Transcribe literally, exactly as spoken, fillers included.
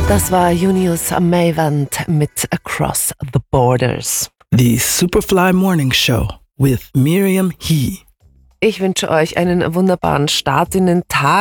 Das war Junius Maiwand mit Across the Borders. The Superfly Morning Show with Miriam He. Ich wünsche euch einen wunderbaren Start in den Tag.